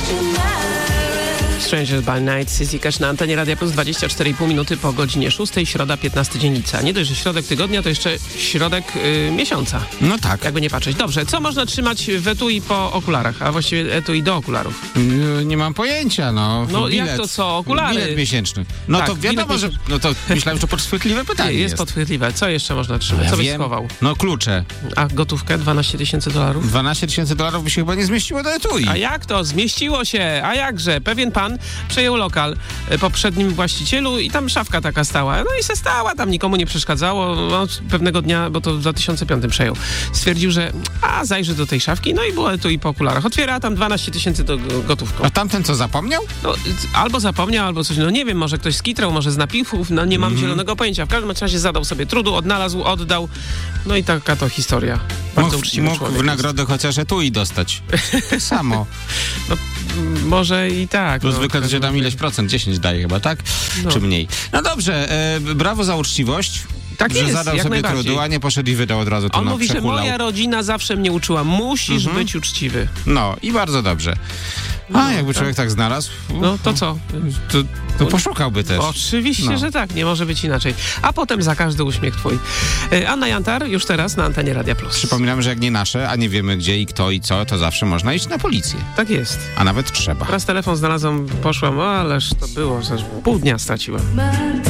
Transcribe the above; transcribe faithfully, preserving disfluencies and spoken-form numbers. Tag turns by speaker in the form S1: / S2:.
S1: Strangers by Night, Sissy Cash na antenie Radia Plus, dwadzieścia cztery i pół minuty po godzinie szóstej, środa, piętnasty dzień lipca. Nie dość, że środek tygodnia, to jeszcze środek yy, miesiąca.
S2: No tak.
S1: Jakby nie patrzeć. Dobrze, co można trzymać w etui po okularach, a właściwie etui do okularów?
S2: Yy, nie mam pojęcia, no.
S1: No
S2: bilet,
S1: jak to co? Okulary?
S2: Bilet miesięczny. No
S1: Tak,
S2: to wiadomo, że... No to myślałem, że to podchwytliwe pytanie
S1: jest.
S2: jest.
S1: Jest podchwytliwe. Co jeszcze można trzymać?
S2: Ja
S1: Co byś
S2: wiem.
S1: schował?
S2: No klucze.
S1: A gotówkę? dwanaście tysięcy dolarów?
S2: dwanaście tysięcy dolarów by się chyba nie zmieściło do etui.
S1: A jak to? Zmieściło się! A jakże? Pewien pan przejął lokal poprzednim właścicielu i tam szafka taka stała. No i se stała, tam nikomu nie przeszkadzało. No, pewnego dnia, bo to w dwa tysiące piątym przejął, stwierdził, że a zajrzy do tej szafki, no i było tu i po okularach. Otwiera, a tam dwanaście tysięcy do gotówką.
S2: A tamten co, zapomniał?
S1: No, albo zapomniał, albo coś, no nie wiem, może ktoś skitrał, może z napiwów, no nie mam mm. zielonego pojęcia. W każdym razie zadał sobie trudu, odnalazł, oddał. No i taka to historia. Bardzo
S2: mógł,
S1: uczciwy
S2: mógł
S1: człowiek
S2: w nagrodę jest. Chociaż etui dostać. Tak samo.
S1: No, może i tak.
S2: Bo
S1: no,
S2: zwykle to się tam ileś procent, dziesięć daje chyba, tak?
S1: No.
S2: Czy mniej? No dobrze, e, brawo za uczciwość.
S1: Tak
S2: że
S1: jest,
S2: zadał
S1: jak
S2: sobie
S1: najbardziej.
S2: trudu, a nie poszedł i wydał od razu to
S1: On
S2: na
S1: mówi,
S2: przehulał.
S1: że moja rodzina zawsze mnie uczyła, musisz
S2: Mhm.
S1: być uczciwy.
S2: No i bardzo dobrze. A
S1: No,
S2: jakby
S1: tak.
S2: człowiek tak znalazł,
S1: No to co?
S2: to, to poszukałby też.
S1: Oczywiście,
S2: No.
S1: że tak, nie może być inaczej. A potem za każdy uśmiech twój. E, Anna Jantar już teraz na antenie Radia Plus.
S2: Przypominam, że jak nie nasze, a nie wiemy gdzie i kto i co, to zawsze można iść na policję.
S1: Tak jest.
S2: A nawet trzeba.
S1: Raz telefon znalazłam, poszłam, o, ależ to było, że pół dnia straciłam.